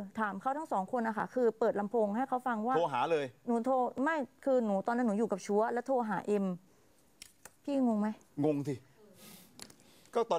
ถามเขาทั้งสองคนอะค่ะคือเปิดลำโพงให้เขาฟังว่าโทรหาเลยหนูโทรไม่คือหนูตอนนั้นหนูอยู่กับชัวแล้วโทรหาเอ็มพี่งงไหมงงสิ